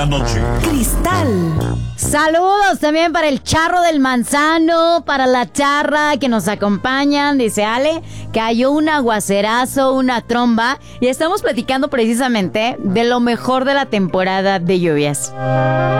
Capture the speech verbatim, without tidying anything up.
Noche. Cristal. Saludos también para el Charro del Manzano, para la Charra que nos acompañan. Dice Ale, cayó un aguacerazo, una tromba, y estamos platicando precisamente de lo mejor de la temporada de lluvias.